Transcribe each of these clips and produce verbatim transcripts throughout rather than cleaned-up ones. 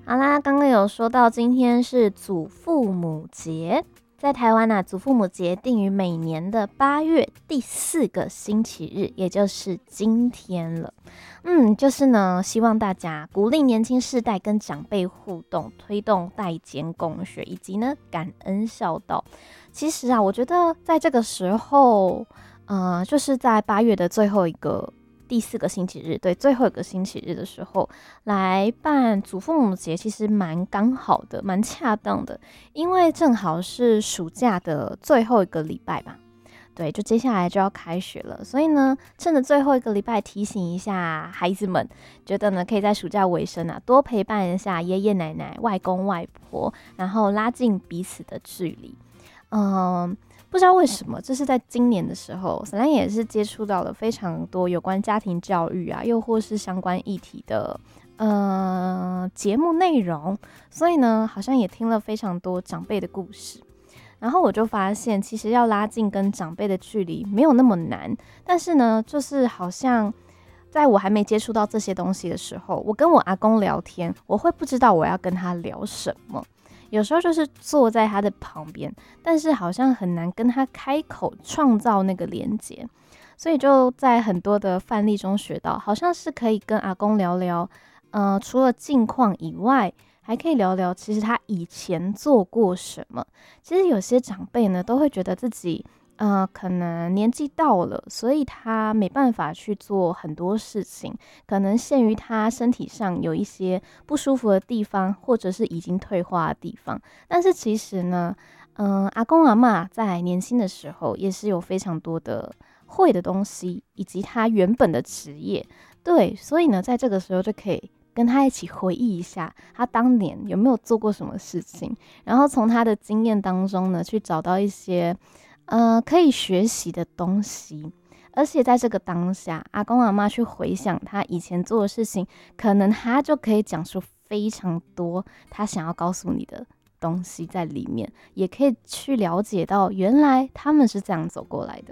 好啦，刚刚有说到今天是祖父母节，在台湾啊，祖父母节定于每年的八月第四个星期日，也就是今天了。嗯，就是呢，希望大家鼓励年轻世代跟长辈互动，推动代间共学，以及呢感恩孝道。其实啊，我觉得在这个时候，呃，就是在八月的最后一个第四个星期日，对，最后一个星期日的时候来办祖父母节，其实蛮刚好的，蛮恰当的，因为正好是暑假的最后一个礼拜吧。对，就接下来就要开学了，所以呢，趁着最后一个礼拜提醒一下孩子们，觉得呢可以在暑假尾声啊，多陪伴一下爷爷奶奶、外公外婆，然后拉近彼此的距离。嗯，不知道为什么，就是在今年的时候，闪亮也是接触到了非常多有关家庭教育啊，又或是相关议题的呃节目内容，所以呢，好像也听了非常多长辈的故事。然后我就发现，其实要拉近跟长辈的距离没有那么难，但是呢，就是好像在我还没接触到这些东西的时候，我跟我阿公聊天，我会不知道我要跟他聊什么。有时候就是坐在他的旁边，但是好像很难跟他开口创造那个连结，所以就在很多的范例中学到，好像是可以跟阿公聊聊，呃，除了近况以外，还可以聊聊其实他以前做过什么。其实有些长辈呢，都会觉得自己呃，可能年纪到了，所以他没办法去做很多事情，可能限于他身体上有一些不舒服的地方，或者是已经退化的地方。但是其实呢，嗯、呃，阿公阿嬷在年轻的时候也是有非常多的会的东西，以及他原本的职业。对，所以呢，在这个时候就可以跟他一起回忆一下，他当年有没有做过什么事情，然后从他的经验当中呢，去找到一些呃可以学习的东西。而且在这个当下，阿公阿妈去回想他以前做的事情，可能他就可以讲出非常多他想要告诉你的东西在里面，也可以去了解到原来他们是这样走过来的。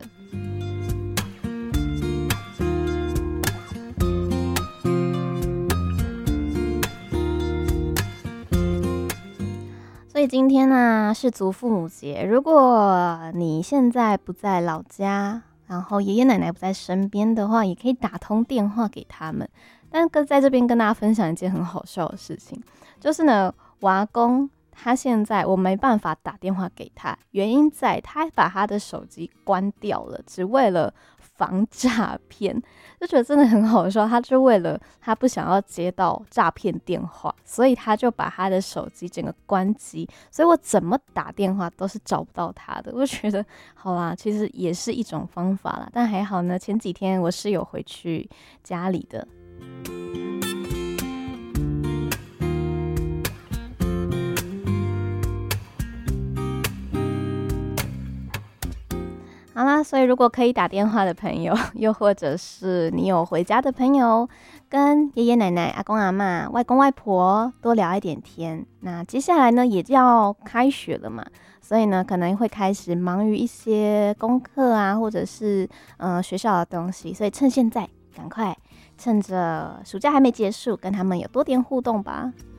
所以今天呢、啊、是祖父母节，如果你现在不在老家，然后爷爷奶奶不在身边的话，也可以打通电话给他们。但跟在这边跟大家分享一件很好笑的事情，就是呢，我阿公他现在我没办法打电话给他，原因在他把他的手机关掉了，只为了防诈骗。就觉得真的很好笑，他就为了他不想要接到诈骗电话，所以他就把他的手机整个关机，所以我怎么打电话都是找不到他的。我觉得好啦，其实也是一种方法啦，但还好呢，前几天我是有回去家里的。好啦，所以如果可以打电话的朋友，又或者是你有回家的朋友，跟爷爷奶奶、阿公阿嬷、外公外婆多聊一点天。那接下来呢，也就要开学了嘛，所以呢，可能会开始忙于一些功课啊，或者是呃学校的东西，所以趁现在赶快趁着暑假还没结束，跟他们有多点互动吧。